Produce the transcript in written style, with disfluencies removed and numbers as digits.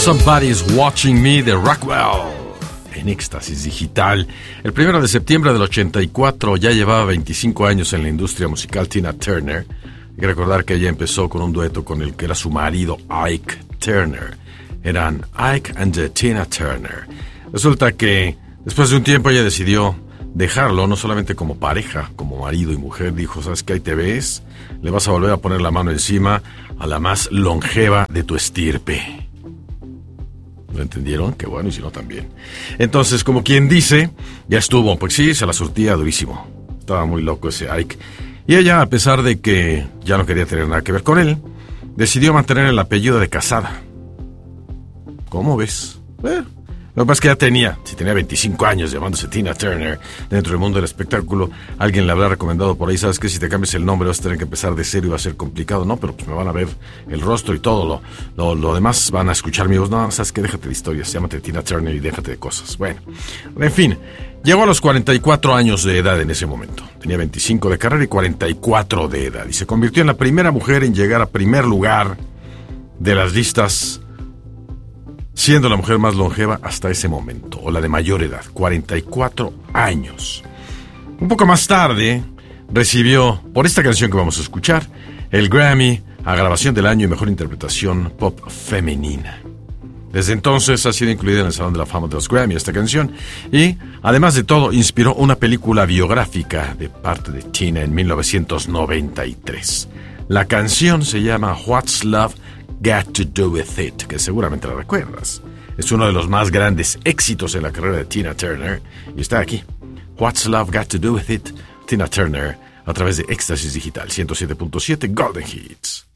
Somebody's Watching Me de Rockwell en Éxtasis Digital. El 1 de septiembre del 84 ya llevaba 25 años en la industria musical Tina Turner. Hay que recordar que ella empezó con un dueto con el que era su marido Ike Turner. Eran Ike and Tina Turner. Resulta que después de un tiempo ella decidió dejarlo, no solamente como pareja, como marido y mujer. Dijo, ¿sabes qué? Ahí te ves, le vas a volver a poner la mano encima a la más longeva de tu estirpe. ¿Lo entendieron? Qué bueno, y si no también. Entonces, como quien dice, ya estuvo. Pues sí, se la surtía durísimo. Estaba muy loco ese Ike. Y ella, a pesar de que ya no quería tener nada que ver con él, decidió mantener el apellido de casada. ¿Cómo ves? Lo que pasa es que ya tenía 25 años llamándose Tina Turner dentro del mundo del espectáculo. Alguien le habrá recomendado por ahí, ¿sabes qué? Si te cambias el nombre vas a tener que empezar de cero y va a ser complicado. No, pero pues me van a ver el rostro y todo lo demás, van a escuchar mi voz. No, ¿sabes qué? Déjate de historias, llámate Tina Turner y déjate de cosas. Bueno, en fin, llegó a los 44 años de edad en ese momento. Tenía 25 de carrera y 44 de edad. Y se convirtió en la primera mujer en llegar a primer lugar de las listas, siendo la mujer más longeva hasta ese momento, o la de mayor edad, 44 años. Un poco más tarde, recibió, por esta canción que vamos a escuchar, el Grammy a Grabación del Año y Mejor Interpretación Pop Femenina. Desde entonces ha sido incluida en el Salón de la Fama de los Grammy esta canción, y, además de todo, inspiró una película biográfica de parte de Tina en 1993. La canción se llama What's Love Got to Do With It, que seguramente la recuerdas. Es uno de los más grandes éxitos en la carrera de Tina Turner y está aquí. What's Love Got to Do With It, Tina Turner, a través de Éxtasis Digital 107.7 Golden Hits.